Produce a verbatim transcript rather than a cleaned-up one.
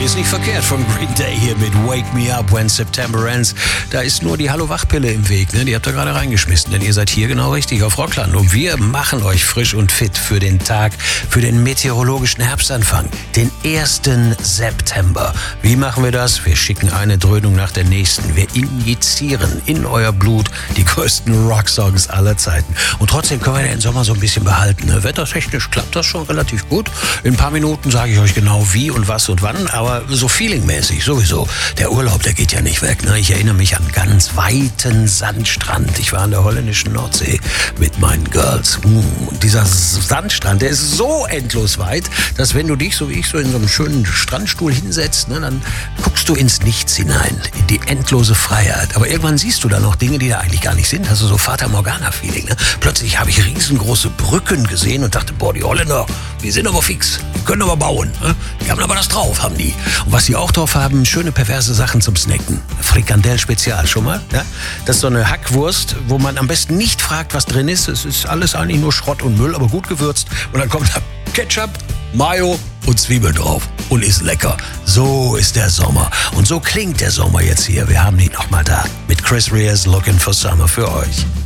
ist nicht verkehrt von Green Day hier mit Wake Me Up When September Ends. Da ist nur die Hallo-Wach-Pille im Weg, ne? Die habt ihr gerade reingeschmissen, denn ihr seid hier genau richtig auf Rockland. Und wir machen euch frisch und fit für den Tag, für den meteorologischen Herbstanfang, den ersten September. Wie machen wir das? Wir schicken eine Dröhnung nach der nächsten. Wir injizieren in euer Blut die größten Rocksongs aller Zeiten. Und trotzdem können wir den Sommer so ein bisschen behalten. Ne? Wettertechnisch klappt das schon relativ gut. In ein paar Minuten sage ich euch genau wie und was und wann, aber so feelingmäßig sowieso. Der Urlaub, der geht ja nicht weg. Ne? Ich erinnere mich an einen ganz weiten Sandstrand. Ich war an der holländischen Nordsee mit meinen Girls. Und dieser Sandstrand, der ist so endlos weit, dass wenn du dich, so wie ich, so in so einem schönen Strandstuhl hinsetzt, ne, dann guckst du ins Nichts hinein, in die endlose Freiheit. Aber irgendwann siehst du da noch Dinge, die da eigentlich gar nicht sind. Also so Fata Morgana-Feeling. Ne? Plötzlich habe ich riesengroße Brücken gesehen und dachte, boah, die Holländer, die sind aber fix. Die können aber bauen. Ne? Die haben aber das drauf, haben die. Und was sie auch drauf haben, schöne perverse Sachen zum Snacken. Frikandel Spezial, schon mal. Ja? Das ist so eine Hackwurst, wo man am besten nicht fragt, was drin ist. Es ist alles eigentlich nur Schrott und Müll, aber gut gewürzt. Und dann kommt da Ketchup, Mayo und Zwiebeln drauf. Und ist lecker. So ist der Sommer. Und so klingt der Sommer jetzt hier. Wir haben ihn nochmal da. Mit Chris Reas Looking for Summer für euch.